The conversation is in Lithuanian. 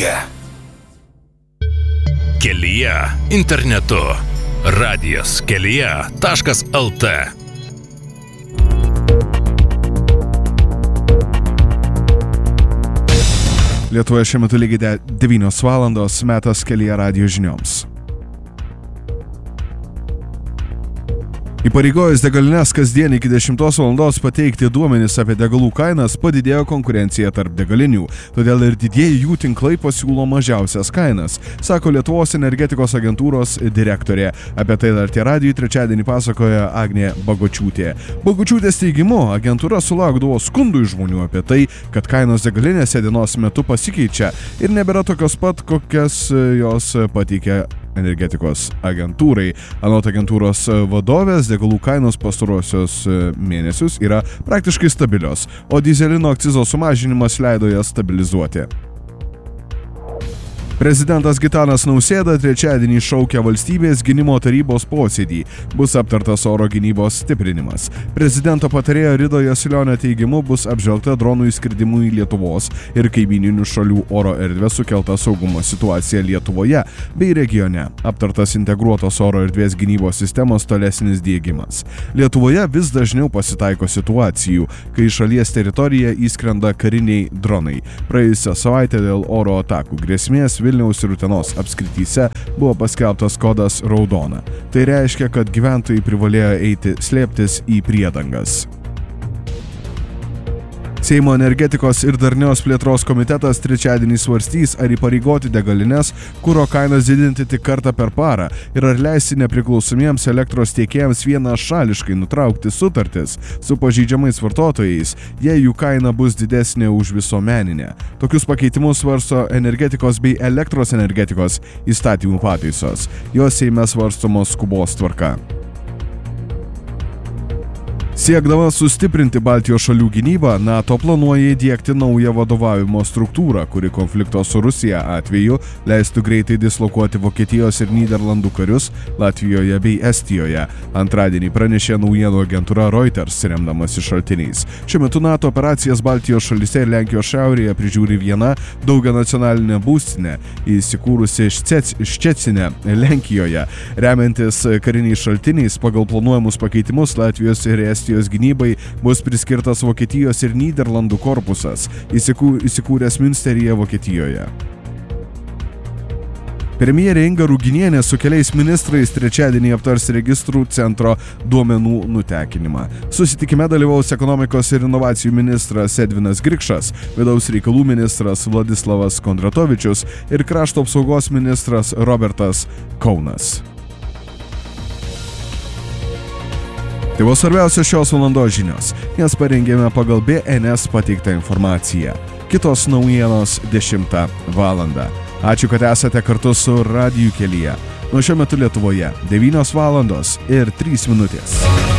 kelyje. Kelyje internetu. Radijas kelyje.lt. Lietuvoje šiuo metu lygiai 9 valandos, metas Kelyje radijo žinioms. Įpareigojus degalines kasdien iki 10 valandos pateikti duomenis apie degalų kainas, padidėjo konkurencija tarp degalinių, todėl ir didieji jų tinklai pasiūlo mažiausias kainas, sako Lietuvos energetikos agentūros direktorė. Apie tai LRT radijui trečiadienį pasakoja Agnė Bagočiūtė. Bagočiūtės teigimu, agentūra sulaukdavo skundų iš žmonių apie tai, kad kainos degalinėse dienos metu pasikeičia ir nebėra tokios pat, kokias jos pateikė energetikos agentūrai. Anot agentūros vadovės, degalų kainos pastarosius mėnesius yra praktiškai stabilios, o dyzelino akcizo sumažinimas leido jas stabilizuoti. Prezidentas Gitanas Nausėda trečiadienį šaukia valstybės gynimo tarybos posėdį. Bus aptartas oro gynybos stiprinimas. Prezidento patarėjo Rido Jasilionio teigimu bus apžvelgta dronų įskridimų į Lietuvos ir kaimyninių šalių oro erdvę sukelta saugumo situacija Lietuvoje bei regione. Aptartas integruotos oro erdvės gynybos sistemos tolesnis diegimas. Lietuvoje vis dažniau pasitaiko situacijų, kai šalies teritoriją įskrenda kariniai dronai. Praėjusią savaitę dėl oro atakų grėsmės Vilniaus ir Utenos apskrityse buvo paskelbtas kodas raudona. Tai reiškia, kad gyventojai privalėjo eiti slėptis į priedangas. Seimo energetikos ir darnios plėtros komitetas trečiadienį svarstys, ar įpareigoti degalines kuro kainas didinti tik kartą per parą ir ar leisti nepriklausomiems elektros tiekėjams vienašališkai nutraukti sutartis su pažeidžiamais vartotojais, jei jų kaina bus didesnė už visuomeninę. Tokius pakeitimus svarsto energetikos bei elektros energetikos įstatymų pataisos. Jos Seime svarstomos skubos tvarka. Siekdama sustiprinti Baltijos šalių gynybą, NATO planuoja įdiegti naują vadovavimo struktūrą, kuri konflikto su Rusija atveju leistų greitai dislokuoti Vokietijos ir Nyderlandų karius Latvijoje bei Estijoje. Antradienį pranešė naujienų agentūra Reuters, remdamasi šaltiniais. Šiuo metu NATO operacijas Baltijos šalyse ir Lenkijos šiaurėje prižiūri viena daugianacionalinė būstinė, įsikūrusi Ščecine, Lenkijoje. Remiantis kariniais šaltiniais, pagal planuojamus pakeitimus Latvijos ir Estijos gynybai bus priskirtas Vokietijos ir Nyderlandų korpusas, įsikūręs Münsteryje, Vokietijoje. Premjerė Inga Ruginienė su keliais ministrais trečiadienį aptars registrų centro duomenų nutekinimą. Susitikime dalyvaus ekonomikos ir inovacijų ministras Edvinas Grikšas, vidaus reikalų ministras Vladislavas Kondratovičius ir krašto apsaugos ministras Robertas Kaunas. Tai buvo svarbiausios šios valandos žinios, jas parengėme pagal BNS pateiktą informaciją. Kitos naujienos 10 valandą. Ačiū, kad esate kartu su Radiju Kelyje. Nuo šiuo metu Lietuvoje 9 valandos ir 3 minutės.